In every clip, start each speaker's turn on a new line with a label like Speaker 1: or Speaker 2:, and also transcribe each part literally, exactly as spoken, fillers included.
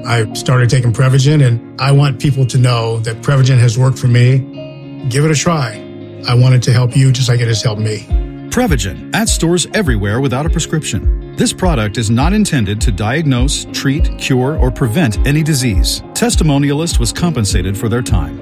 Speaker 1: I started taking Prevagen, and I want people to know that Prevagen has worked for me. Give it a try. I want it to help you just like it has helped me.
Speaker 2: Prevagen, at stores everywhere without a prescription. This product is not intended to diagnose, treat, cure, or prevent any disease. Testimonialist was compensated for their time.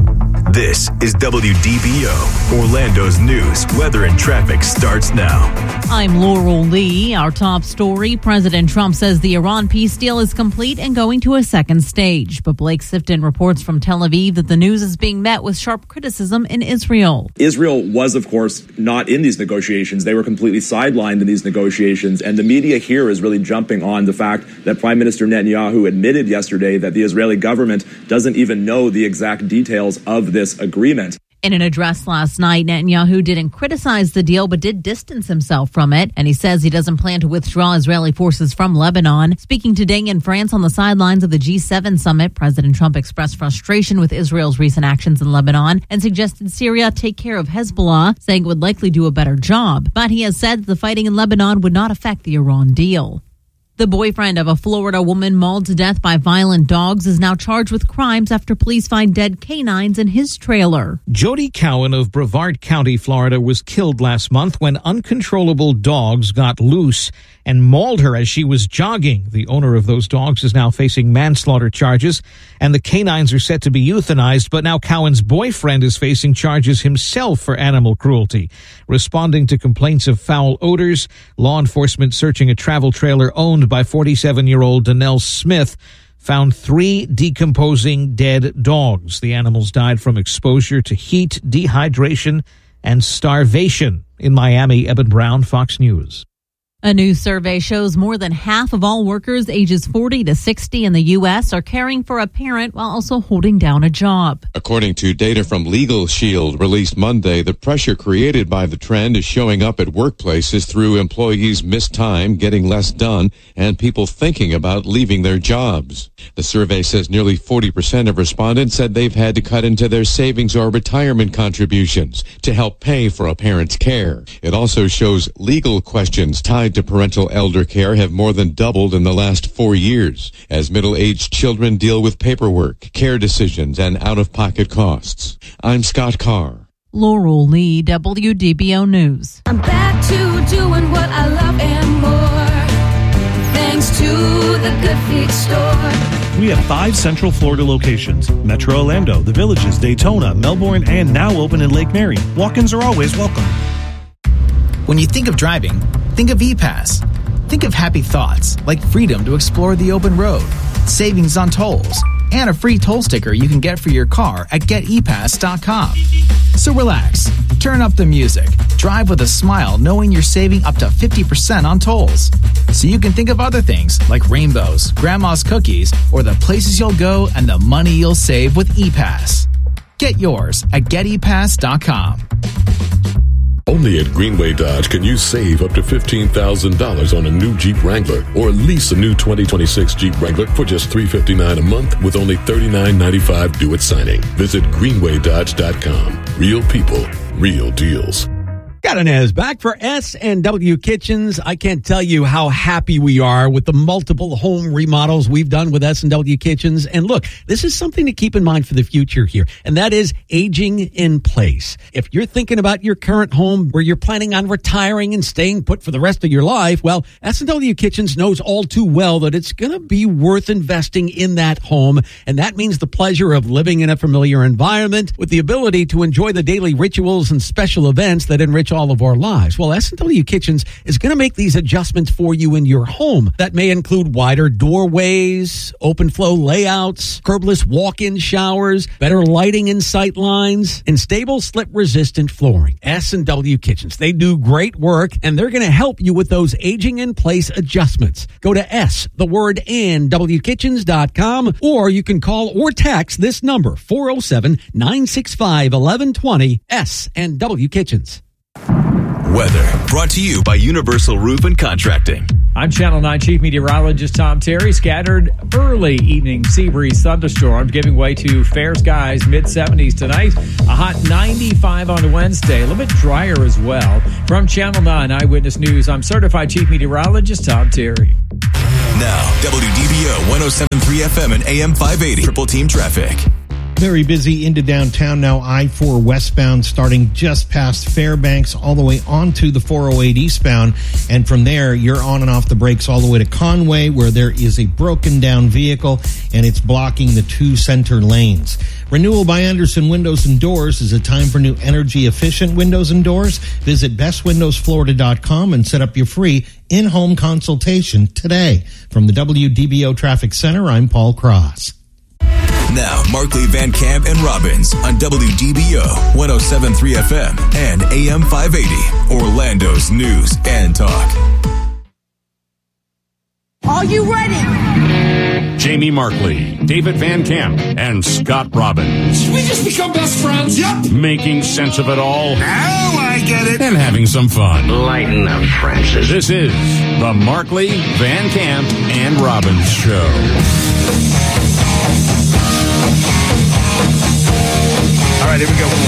Speaker 3: This is W D B O, Orlando's news, weather, and traffic starts now.
Speaker 4: I'm Laurel Lee. Our top story, President Trump says the Iran peace deal is complete and going to a second stage. But Blake Sifton reports from Tel Aviv that the news is being met with sharp criticism in Israel.
Speaker 5: Israel was, of course, not in these negotiations. They were completely sidelined in these negotiations. And the media here is really jumping on the fact that Prime Minister Netanyahu admitted yesterday that the Israeli government doesn't even know the exact details of this agreement.
Speaker 4: In an address last night, Netanyahu didn't criticize the deal, but did distance himself from it. And he says he doesn't plan to withdraw Israeli forces from Lebanon. Speaking today in France on the sidelines of the G seven summit, President Trump expressed frustration with Israel's recent actions in Lebanon and suggested Syria take care of Hezbollah, saying it would likely do a better job. But he has said the fighting in Lebanon would not affect the Iran deal. The boyfriend of a Florida woman mauled to death by violent dogs is now charged with crimes after police find dead canines in his trailer.
Speaker 6: Jody Cowan of Brevard County, Florida, was killed last month when uncontrollable dogs got loose and mauled her as she was jogging. The owner of those dogs is now facing manslaughter charges, and the canines are set to be euthanized, but now Cowan's boyfriend is facing charges himself for animal cruelty. Responding to complaints of foul odors, law enforcement searching a travel trailer owned by forty-seven-year-old Danelle Smith found three decomposing dead dogs. The animals died from exposure to heat, dehydration, and starvation. In Miami, Eben Brown, Fox News.
Speaker 4: A new survey shows more than half of all workers ages forty to sixty in the U S are caring for a parent while also holding down a job.
Speaker 7: According to data from Legal Shield released Monday, the pressure created by the trend is showing up at workplaces through employees' missed time, getting less done, and people thinking about leaving their jobs. The survey says nearly forty percent of respondents said they've had to cut into their savings or retirement contributions to help pay for a parent's care. It also shows legal questions tied to parental elder care have more than doubled in the last four years as middle-aged children deal with paperwork, care decisions, and out-of-pocket costs. I'm Scott Carr.
Speaker 4: Laurel Lee, W D B O News.
Speaker 8: I'm back to doing what I love and more, thanks to the Good Feet store.
Speaker 9: We have five Central Florida locations: Metro Orlando, The Villages, Daytona, Melbourne, and now open in Lake Mary. Walk-ins are always welcome.
Speaker 10: When you think of driving, think of E-Pass. Think of happy thoughts like freedom to explore the open road, savings on tolls, and a free toll sticker you can get for your car at get e pass dot com. So relax, turn up the music, drive with a smile knowing you're saving up to fifty percent on tolls. So you can think of other things like rainbows, grandma's cookies, or the places you'll go and the money you'll save with E-Pass. Get yours at get e pass dot com.
Speaker 11: Only at Greenway Dodge can you save up to fifteen thousand dollars on a new Jeep Wrangler or lease a new twenty twenty-six Jeep Wrangler for just three hundred fifty-nine dollars a month with only thirty-nine ninety-five due at signing. Visit greenway dodge dot com. Real people, real deals.
Speaker 12: Got an as back for S and W Kitchens. I can't tell you how happy we are with the multiple home remodels we've done with S and W Kitchens. And look, this is something to keep in mind for the future here, and that is aging in place. If you're thinking about your current home where you're planning on retiring and staying put for the rest of your life, well, S and W Kitchens knows all too well that it's going to be worth investing in that home. And that means the pleasure of living in a familiar environment with the ability to enjoy the daily rituals and special events that enrich all of our lives. Well, S and W Kitchens is going to make these adjustments for you in your home. That may include wider doorways, open flow layouts, curbless walk-in showers, better lighting in sight lines, and stable slip-resistant flooring. S and W Kitchens, they do great work, and they're going to help you with those aging-in-place adjustments. Go to S, the word, and W Kitchens dot com, or you can call or text this number, four oh seven, nine six five, eleven twenty, S and W Kitchens.
Speaker 3: Weather brought to you by Universal Roof and Contracting.
Speaker 13: I'm Channel nine Chief Meteorologist Tom Terry. Scattered early evening sea breeze thunderstorms giving way to fair skies, mid seventies tonight. A hot ninety-five on Wednesday. A little bit drier as well. From Channel nine Eyewitness News, I'm Certified Chief Meteorologist Tom Terry.
Speaker 3: Now, W D B O one oh seven point three F M and A M five eighty. Triple Team Traffic.
Speaker 6: Very busy into downtown now. I four westbound starting just past Fairbanks all the way onto the four oh eight eastbound. And from there, you're on and off the brakes all the way to Conway, where there is a broken down vehicle and it's blocking the two center lanes. Renewal by Anderson Windows and Doors is a time for new energy efficient windows and doors. Visit best windows florida dot com and set up your free in-home consultation today. From the W D B O Traffic Center, I'm Paul Cross.
Speaker 3: Now, Markley, Van Camp, and Robbins on W D B O one oh seven point three F M and A M five eighty, Orlando's news and talk.
Speaker 14: Are you ready?
Speaker 15: Jamie Markley, David Van Camp, and Scott Robbins.
Speaker 14: Did we just become best friends? Yep.
Speaker 15: Making sense of it all.
Speaker 14: Now I get it.
Speaker 15: And having some fun.
Speaker 16: Lighten up, Francis.
Speaker 15: This is the Markley, Van Camp, and Robbins Show.
Speaker 13: All right, here we go.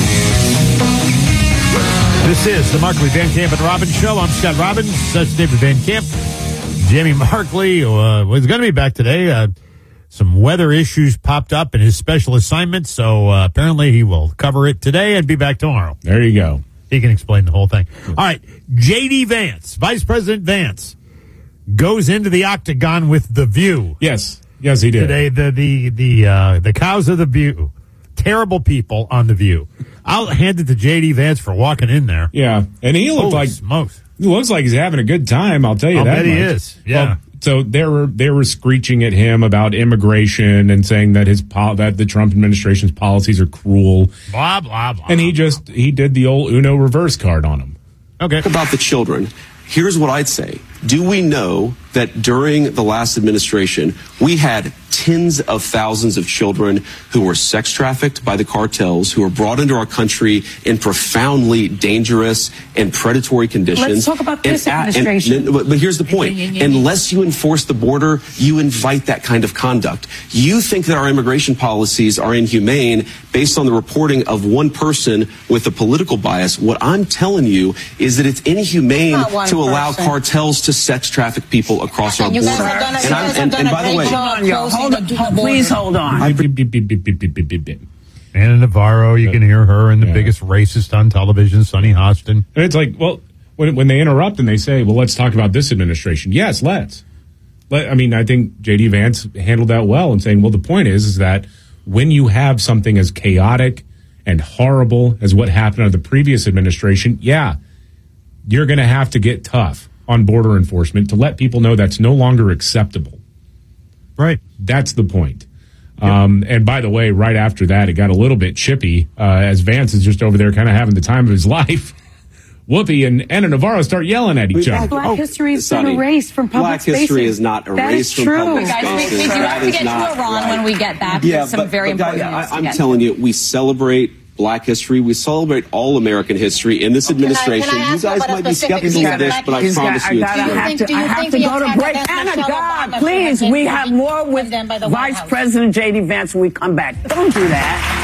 Speaker 13: This is the Markley, Van Camp, and Robbins Show. I'm Scott Robbins. That's David Van Camp. Jamie Markley uh, was going to be back today. Uh, some weather issues popped up in his special assignment, so uh, apparently he will cover it today and be back tomorrow.
Speaker 17: There you go.
Speaker 13: He can explain the whole thing. All right, J D. Vance, Vice President Vance, goes into the octagon with The View.
Speaker 17: Yes, yes, he did.
Speaker 13: Today, the the the uh, the cows of The View. Terrible people on The View. I'll hand it to J D. Vance for walking in there.
Speaker 17: Yeah, and he looked
Speaker 13: Holy
Speaker 17: like
Speaker 13: smokes.
Speaker 17: He looks like he's having a good time. I'll tell you
Speaker 13: I'll
Speaker 17: that
Speaker 13: bet
Speaker 17: much.
Speaker 13: he is. Yeah.
Speaker 17: Well, so they were they were screeching at him about immigration and saying that his po- that the Trump administration's policies are cruel.
Speaker 13: Blah blah blah.
Speaker 17: And he just he did the old Uno reverse card on him.
Speaker 13: Okay.
Speaker 18: About the children. Here's what I'd say. Do we know that during the last administration, we had tens of thousands of children who were sex trafficked by the cartels, who were brought into our country in profoundly dangerous and predatory conditions?
Speaker 14: Let's talk about this
Speaker 18: and,
Speaker 14: administration.
Speaker 18: And, but, but here's the point. Unless you enforce the border, you invite that kind of conduct. You think that our immigration policies are inhumane based on the reporting of one person with a political bias. What I'm telling you is that it's inhumane to allow
Speaker 14: person.
Speaker 18: cartels to sex traffic people across our
Speaker 14: You
Speaker 18: border.
Speaker 14: guys have done a,
Speaker 18: and,
Speaker 14: you
Speaker 18: I'm,
Speaker 14: guys
Speaker 18: and,
Speaker 14: have
Speaker 18: and
Speaker 14: done
Speaker 18: by
Speaker 14: a
Speaker 18: the way,
Speaker 14: great job closing the border.
Speaker 19: Please hold on.
Speaker 17: I, beep, beep, beep, beep, beep, beep, beep, beep, beep.
Speaker 13: Anna Navarro, you can hear her and the
Speaker 17: Yeah.
Speaker 13: biggest racist on television, Sonny Hostin.
Speaker 17: And it's like, well, when when they interrupt and they say, well, let's talk about this administration. Yes, let's. Let, I mean, I think J D. Vance handled that well in saying, well, the point is, is that when you have something as chaotic and horrible as what happened under the previous administration, yeah, you're going to have to get tough on border enforcement to let people know that's no longer acceptable.
Speaker 13: Right.
Speaker 17: That's the point. Um, and by the way, right after that, it got a little bit chippy uh, as Vance is just over there kind of having the time of his life. Whoopi and Anna Navarro start yelling at each other.
Speaker 14: Black history has
Speaker 18: Sonny,
Speaker 14: been erased from public
Speaker 18: Black
Speaker 14: spaces.
Speaker 18: history is not erased
Speaker 14: that is
Speaker 18: from
Speaker 14: true.
Speaker 18: public
Speaker 20: Guys, we,
Speaker 18: spaces.
Speaker 20: we do
Speaker 18: That
Speaker 20: have to
Speaker 18: is
Speaker 20: get
Speaker 18: not
Speaker 20: to Iran
Speaker 18: right.
Speaker 20: when we get back.
Speaker 18: Yeah,
Speaker 20: There's some
Speaker 18: but,
Speaker 20: very
Speaker 18: but guys,
Speaker 20: important news
Speaker 18: I,
Speaker 20: to
Speaker 18: I'm
Speaker 20: get
Speaker 18: telling
Speaker 20: to.
Speaker 18: you, we celebrate Black history. We celebrate all American history. In this administration,
Speaker 20: can I
Speaker 18: you
Speaker 20: ask you
Speaker 18: guys
Speaker 20: about a
Speaker 18: might be
Speaker 20: specific
Speaker 18: skeptical
Speaker 20: piece
Speaker 18: of this,
Speaker 20: of
Speaker 18: but I
Speaker 19: He's
Speaker 18: promise
Speaker 19: got,
Speaker 18: you
Speaker 19: I,
Speaker 18: it's
Speaker 19: gotta
Speaker 18: true.
Speaker 19: have to,
Speaker 20: Do you
Speaker 19: I have
Speaker 20: think
Speaker 19: to
Speaker 20: the
Speaker 19: go to
Speaker 20: attack
Speaker 19: break.
Speaker 20: against
Speaker 19: Anna,
Speaker 20: Michelle
Speaker 19: God,
Speaker 20: Obama
Speaker 19: please,
Speaker 20: should have
Speaker 19: we
Speaker 20: been
Speaker 19: have more with
Speaker 20: them by the White
Speaker 19: Vice
Speaker 20: House?
Speaker 19: President J D. Vance when we come back. Don't do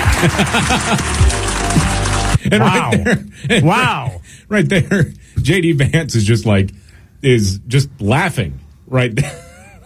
Speaker 19: that.
Speaker 17: And
Speaker 13: Wow.
Speaker 17: right there,
Speaker 13: Wow.
Speaker 17: right there, J D. Vance is just like, is just laughing right there.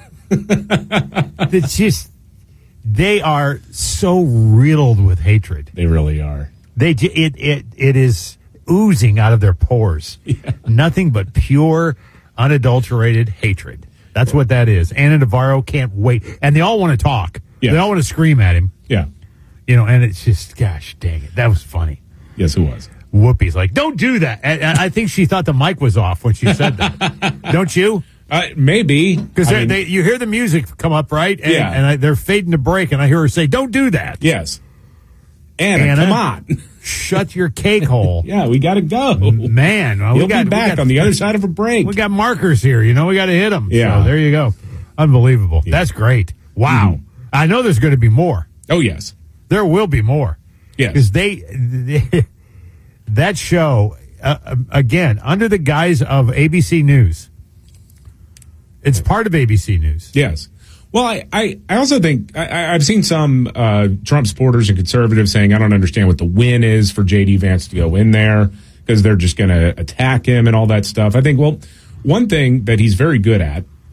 Speaker 13: It's just, they are so riddled with hatred.
Speaker 17: They really are.
Speaker 13: They j- it it it is oozing out of their pores.
Speaker 17: Yeah.
Speaker 13: Nothing but pure, unadulterated hatred. That's what that is. Anna Navarro can't wait, and they all want to talk.
Speaker 17: Yeah.
Speaker 13: They all want to scream at him.
Speaker 17: Yeah.
Speaker 13: You know, and it's just, gosh dang it, that was funny.
Speaker 17: Yes, it was.
Speaker 13: Whoopi's like, don't do that. And, and I think she thought the mic was off when she said that. Don't you?
Speaker 17: Uh, maybe.
Speaker 13: Because
Speaker 17: I mean,
Speaker 13: they, you hear the music come up, right? And,
Speaker 17: Yeah.
Speaker 13: and I, they're fading to break, and I hear her say, don't do that.
Speaker 17: Yes. Anna,
Speaker 13: Anna,
Speaker 17: come on.
Speaker 13: Shut your cake hole.
Speaker 17: Yeah, we got to go.
Speaker 13: Man, well,
Speaker 17: You'll
Speaker 13: we got,
Speaker 17: be back
Speaker 13: we got,
Speaker 17: on the other side of a break.
Speaker 13: We got markers here. You know, we got to hit them.
Speaker 17: Yeah.
Speaker 13: So there you go. Unbelievable.
Speaker 17: Yeah.
Speaker 13: That's great. Wow.
Speaker 17: Mhm.
Speaker 13: I know there's going to be more.
Speaker 17: Oh, yes.
Speaker 13: There will be more.
Speaker 17: Yes.
Speaker 13: Because they, they, that show, uh, again, under the guise of A B C News, it's part of A B C News.
Speaker 17: Yes. Well, I, I, I also think I, I've seen some uh, Trump supporters and conservatives saying, I don't understand what the win is for J D. Vance to go in there because they're just going to attack him and all that stuff. I think, well, one thing that he's very good at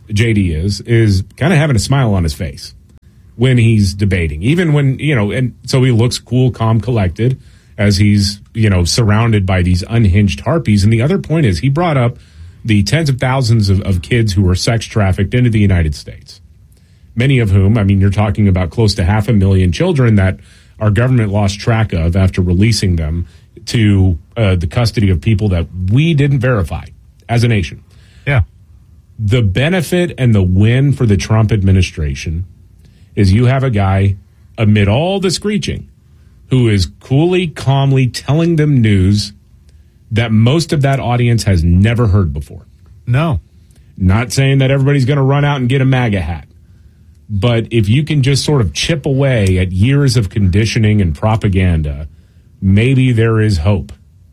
Speaker 17: J D is, is kind of having a smile on his face when he's debating, even when, you know, and so he looks cool, calm, collected as he's, you know, surrounded by these unhinged harpies. And the other point is he brought up the tens of thousands of, of kids who were sex trafficked into the United States. Many of whom, I mean, you're talking about close to half a million children that our government lost track of after releasing them to uh, the custody of people that we didn't verify as a nation.
Speaker 6: Yeah.
Speaker 17: The benefit and the win for the Trump administration is you have a guy, amid all the screeching, who is coolly, calmly telling them news that most of that audience has never heard before.
Speaker 6: No.
Speaker 17: Not saying that everybody's going to run out and get a MAGA hat. But if you can just sort of chip away at years of conditioning and propaganda, maybe there is hope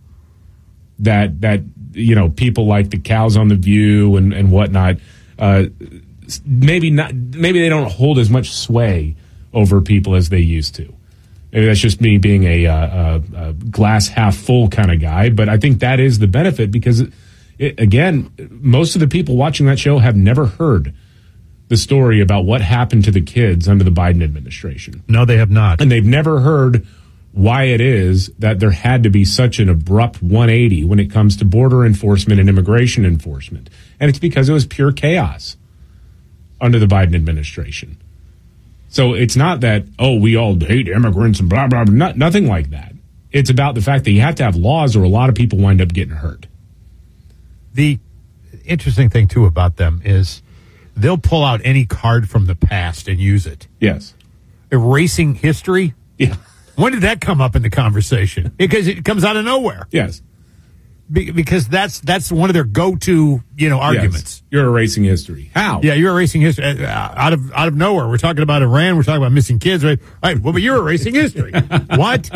Speaker 17: that, that you know, people like the cows on The View and, and whatnot, uh, maybe not. Maybe they don't hold as much sway over people as they used to. Maybe that's just me being a, uh, a, a glass half full kind of guy. But I think that is the benefit because, it, again, most of the people watching that show have never heard the story about what happened to the kids under the Biden administration.
Speaker 6: No, they have not.
Speaker 17: And they've never heard why it is that there had to be such an abrupt one eighty when it comes to border enforcement and immigration enforcement. And it's because it was pure chaos under the Biden administration. So it's not that, oh, we all hate immigrants and blah, blah, blah. Not, nothing like that. It's about the fact that you have to have laws or a lot of people wind up getting hurt.
Speaker 6: The interesting thing, too, about them is they'll pull out any card from the past and use it.
Speaker 17: Yes.
Speaker 6: Erasing history?
Speaker 17: Yeah.
Speaker 6: When did that come up in the conversation? Because it comes out of nowhere.
Speaker 17: Yes.
Speaker 6: Be- because that's that's one of their go-to, you know, arguments.
Speaker 17: Yes. You're erasing history. How?
Speaker 6: Yeah, you're erasing history uh, out of out of nowhere. We're talking about Iran. We're talking about missing kids, right? Right. Well, but you're erasing history. What?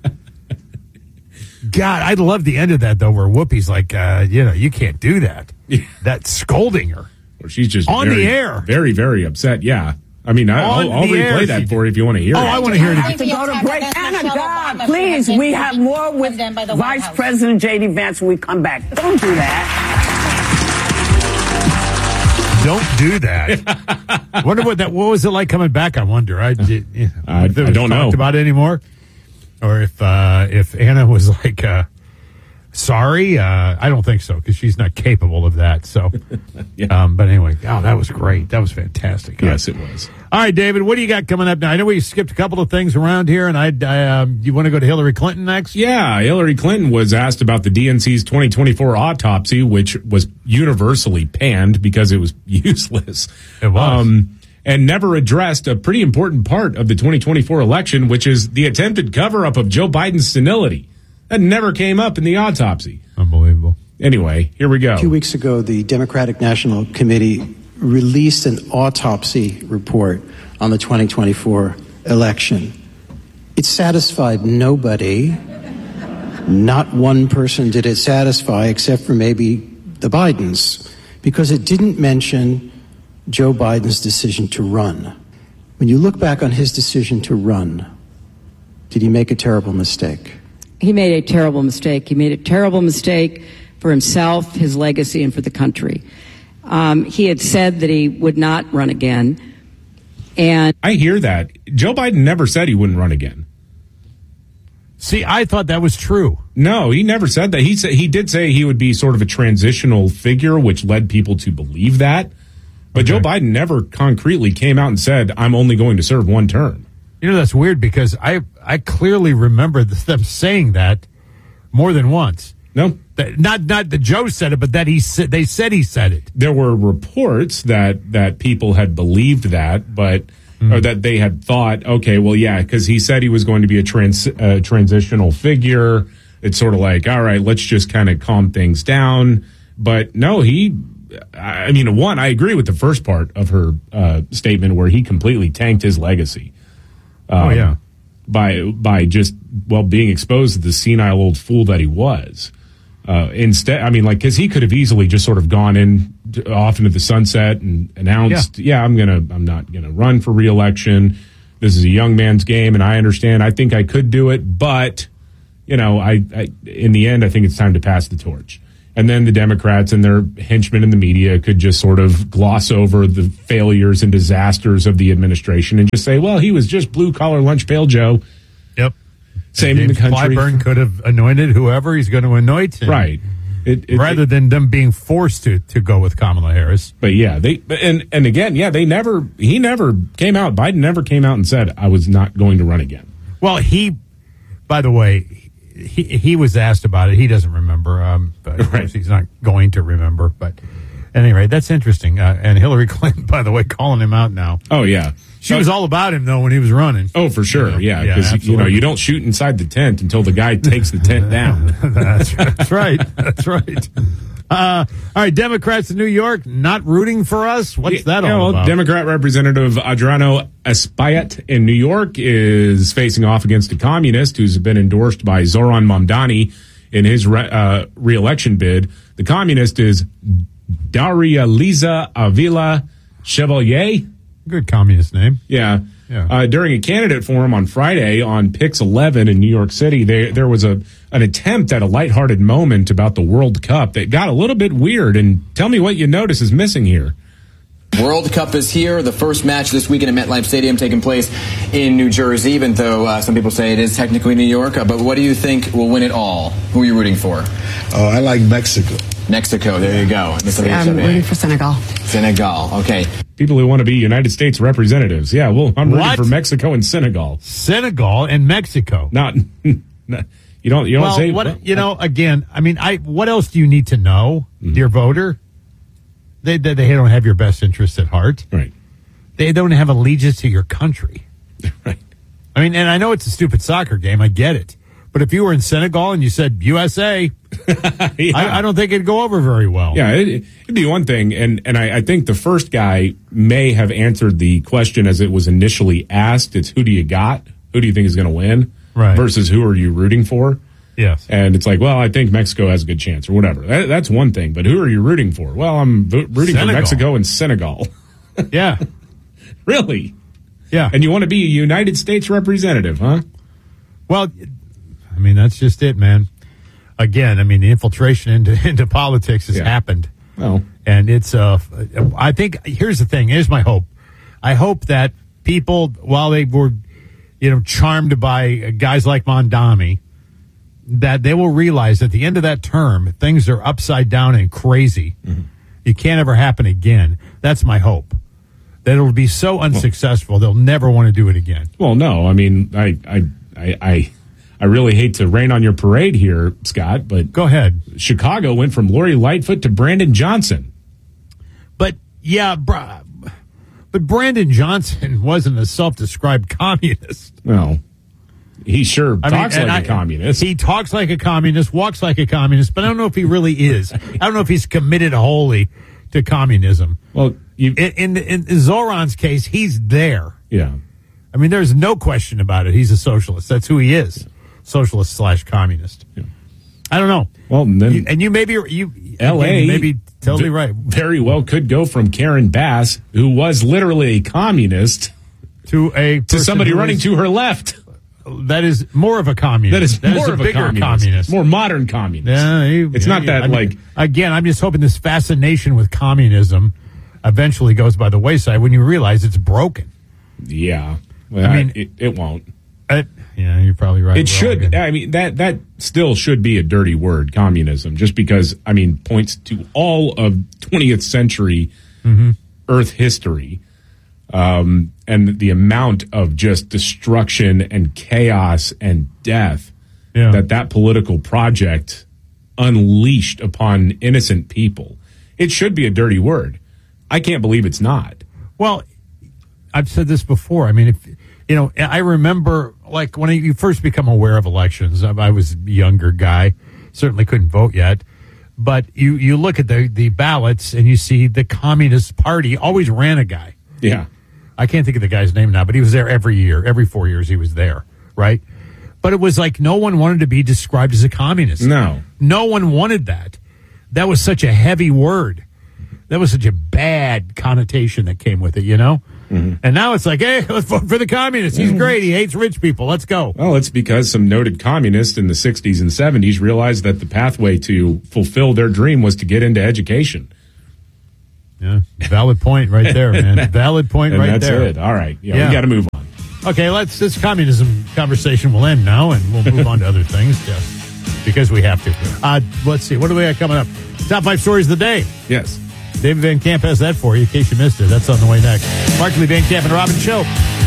Speaker 6: God, I'd love the end of that though, where Whoopi's like, uh, you know, you can't do that.
Speaker 17: Yeah.
Speaker 6: That's scolding her.
Speaker 17: Or she's just
Speaker 6: on
Speaker 17: very,
Speaker 6: the air,
Speaker 17: very, very upset. Yeah. I mean, I, I'll, I'll replay that for you if you want to hear
Speaker 6: oh,
Speaker 17: it.
Speaker 6: Oh, I want to hear it.
Speaker 19: I have to go to break. Anna, God, please, we have more with Vice President J D Vance when we come back. Don't do that.
Speaker 6: Don't do that. Wonder what that. What was it like coming back? I wonder. I did, you know,
Speaker 17: I, I don't know
Speaker 6: about it anymore, or if uh, if Anna was like. Uh, Sorry, uh, I don't think so because she's not capable of that. So,
Speaker 17: yeah.
Speaker 6: um, but anyway, oh, that was great. That was fantastic.
Speaker 17: Yes, it was.
Speaker 6: All right, David, what do you got coming up now? I know we skipped a couple of things around here, and I, I um, you want to go to Hillary Clinton next?
Speaker 17: Yeah, Hillary Clinton was asked about the D N C's twenty twenty-four autopsy, which was universally panned because it was useless.
Speaker 6: It was.
Speaker 17: Um, and never addressed a pretty important part of the twenty twenty-four election, which is the attempted cover-up of Joe Biden's senility. That never came up in the autopsy.
Speaker 6: Unbelievable.
Speaker 17: Anyway, here we go.
Speaker 16: Two weeks ago, the Democratic National Committee released an autopsy report on the twenty twenty-four election. It satisfied nobody. Not one person did it satisfy, except for maybe the Bidens, because it didn't mention Joe Biden's decision to run. When you look back on his decision to run, did he make a terrible mistake?
Speaker 14: He made a terrible mistake. He made a terrible mistake for himself, his legacy, and for the country. Um, he had said that he would not run again. And
Speaker 17: I hear that. Joe Biden never said he wouldn't run again.
Speaker 6: See, I thought that was true.
Speaker 17: No, he never said that. He said he did say he would be sort of a transitional figure, which led people to believe that. But okay. Joe Biden never concretely came out and said, I'm only going to serve one term.
Speaker 6: You know, that's weird because I I clearly remember them saying that more than once.
Speaker 17: No,
Speaker 6: that, not not that Joe said it, but that he said they said he said it.
Speaker 17: There were reports that that people had believed that, but mm. or that they had thought, okay, well, yeah, because he said he was going to be a trans uh, transitional figure. It's sort of like, all right, let's just kind of calm things down. But no, he. I mean, one, I agree with the first part of her uh, statement where he completely tanked his legacy. Um,
Speaker 6: oh, yeah.
Speaker 17: By by just, well, being exposed to the senile old fool that he was. Uh, instead, I mean, like, because he could have easily just sort of gone in to, off into the sunset and announced, yeah, yeah I'm going to, I'm not going to run for reelection. This is a young man's game, and I understand. I think I could do it, but, you know, I, I in the end, I think it's time to pass the torch. And then the Democrats and their henchmen in the media could just sort of gloss over the failures and disasters of the administration and just say, well, he was just blue-collar lunch pail Joe.
Speaker 20: Yep.
Speaker 17: Same in the country.
Speaker 20: Clyburn could have anointed whoever he's going to anoint.
Speaker 17: Right. It, it,
Speaker 20: rather
Speaker 17: it,
Speaker 20: than them being forced to, to go with Kamala Harris.
Speaker 17: But yeah, they and, and again, yeah, they never, he never came out, Biden never came out and said, I was not going to run again.
Speaker 20: Well, he, by the way, he he was asked about it. He doesn't remember. Um, but of
Speaker 17: right.
Speaker 20: course he's not going to remember. But anyway, that's interesting. Uh, and Hillary Clinton, by the way, calling him out now.
Speaker 17: Oh yeah,
Speaker 20: she so, was all about him though when he was running.
Speaker 17: Oh, for sure. You know? Yeah, because
Speaker 20: yeah,
Speaker 17: you know you don't shoot inside the tent until the guy takes the tent down.
Speaker 20: that's, that's right. That's right. Uh, all right, Democrats in New York not rooting for us. What's
Speaker 17: yeah,
Speaker 20: that all
Speaker 17: yeah, well,
Speaker 20: about?
Speaker 17: Democrat Representative Adriano Espaillat in New York is facing off against a communist who's been endorsed by Zoran Mamdani in his re- uh, re-election bid. The communist is Daria Liza Avila Chevalier.
Speaker 20: Good communist name.
Speaker 17: Yeah. Yeah. Uh, during a candidate forum on Friday on Pix eleven in New York City, they, there was a an attempt at a lighthearted moment about the World Cup that got a little bit weird. And tell me what you notice is missing here.
Speaker 21: World Cup is here. The first match this weekend at MetLife Stadium taking place in New Jersey, even though uh, some people say it is technically New York. Uh, but what do you think will win it all? Who are you rooting for?
Speaker 22: Oh, I like Mexico.
Speaker 21: Mexico, there you go.
Speaker 23: I'm rooting for Senegal.
Speaker 21: Senegal, okay.
Speaker 17: People who want to be United States representatives. Yeah, well, I'm
Speaker 20: what?
Speaker 17: rooting for Mexico and Senegal.
Speaker 20: Senegal and Mexico.
Speaker 17: Not, not you don't, you don't
Speaker 20: well,
Speaker 17: say.
Speaker 20: What,
Speaker 17: well,
Speaker 20: you know, again, I mean, I. What else do you need to know, mm-hmm. dear voter? They, they they don't have your best interests at heart.
Speaker 17: Right.
Speaker 20: They don't have allegiance to your country.
Speaker 17: Right.
Speaker 20: I mean, and I know it's a stupid soccer game. I get it. But if you were in Senegal and you said U S A, yeah. I, I don't think it'd go over very well.
Speaker 17: Yeah, it, it'd be one thing. And, and I, I think the first guy may have answered the question as it was initially asked. It's who do you got? Who do you think is going to win?
Speaker 20: Right.
Speaker 17: Versus who are you rooting for?
Speaker 20: Yes.
Speaker 17: And it's like, well, I think Mexico has a good chance or whatever. That, that's one thing. But who are you rooting for? Well, I'm vo- rooting Senegal. for Mexico and Senegal.
Speaker 20: Yeah.
Speaker 17: Really?
Speaker 20: Yeah.
Speaker 17: And you want to be a United States representative, huh?
Speaker 20: Well, I mean, that's just it, man. Again, I mean, the infiltration into, into politics has
Speaker 17: yeah.
Speaker 20: happened.
Speaker 17: Well,
Speaker 20: and it's, uh, I think, here's the thing. Here's my hope. I hope that people, while they were, you know, charmed by guys like Mamdani, that they will realize at the end of that term, things are upside down and crazy. Mm-hmm. It can't ever happen again. That's my hope. That it'll be so unsuccessful, well, they'll never want to do it again.
Speaker 17: Well, no, I mean, I, I, I, I, I really hate to rain on your parade here, Scott, but
Speaker 20: go ahead.
Speaker 17: Chicago went from Lori Lightfoot to Brandon Johnson.
Speaker 20: But yeah, but Brandon Johnson wasn't a self-described communist.
Speaker 17: No. He sure
Speaker 20: I
Speaker 17: talks
Speaker 20: mean,
Speaker 17: like
Speaker 20: I,
Speaker 17: a communist.
Speaker 20: He talks like a communist, walks like a communist, but I don't know if he really is. I don't know if he's committed wholly to communism.
Speaker 17: Well, you,
Speaker 20: in, in, in Zoran's case, he's there.
Speaker 17: Yeah.
Speaker 20: I mean, there's no question about it. He's a socialist. That's who he is. Socialist slash communist.
Speaker 17: Yeah.
Speaker 20: I don't know.
Speaker 17: Well, and then
Speaker 20: you, and you maybe you
Speaker 17: L A
Speaker 20: maybe totally v- right.
Speaker 17: Very well could go from Karen Bass, who was literally a communist,
Speaker 20: to a
Speaker 17: to somebody running
Speaker 20: is,
Speaker 17: to her left.
Speaker 20: That is more of a communist.
Speaker 17: That is
Speaker 20: that
Speaker 17: more
Speaker 20: is a
Speaker 17: of a
Speaker 20: bigger
Speaker 17: communist.
Speaker 20: communist.
Speaker 17: More modern communist.
Speaker 20: Yeah, he,
Speaker 17: it's
Speaker 20: yeah,
Speaker 17: not
Speaker 20: yeah.
Speaker 17: that
Speaker 20: I
Speaker 17: like
Speaker 20: mean, again. I'm just hoping this fascination with communism eventually goes by the wayside when you realize it's broken.
Speaker 17: Yeah, well,
Speaker 20: I mean
Speaker 17: it, it won't.
Speaker 20: It, yeah, you're probably right.
Speaker 17: It should. I mean, that that still should be a dirty word, communism, just because, I mean, points to all of twentieth century
Speaker 20: mm-hmm.
Speaker 17: Earth history, um, and the amount of just destruction and chaos and death
Speaker 20: yeah.
Speaker 17: that that political project unleashed upon innocent people. It should be a dirty word. I can't believe it's not.
Speaker 20: Well, I've said this before. I mean, if you know, I remember, like, when you first become aware of elections, I was a younger guy, certainly couldn't vote yet, but you, you look at the, the ballots and you see the Communist Party always ran a guy.
Speaker 17: Yeah.
Speaker 20: I can't think of the guy's name now, but he was there every year. Every four years he was there, right? But it was like no one wanted to be described as a communist.
Speaker 17: No.
Speaker 20: No one wanted that. That was such a heavy word. That was such a bad connotation that came with it, you know?
Speaker 17: Mm-hmm.
Speaker 20: And now it's like, hey, let's vote for the communist. He's great. He hates rich people. Let's go.
Speaker 17: Well, it's because some noted communists in the sixties and seventies realized that the pathway to fulfill their dream was to get into education.
Speaker 20: Yeah, valid point right there, man. Valid point
Speaker 17: and
Speaker 20: right
Speaker 17: that's
Speaker 20: there.
Speaker 17: It. All right. Yeah,
Speaker 20: Yeah.
Speaker 17: we got to move on.
Speaker 20: Okay, let's this communism conversation will end now, and we'll move on to other things, just because we have to. Uh, let's see, what do we got coming up? Top five stories of the day.
Speaker 17: Yes.
Speaker 20: David Van Camp has that for you in case you missed it. That's on the way next. Markley, Van Camp, and Robbins Show.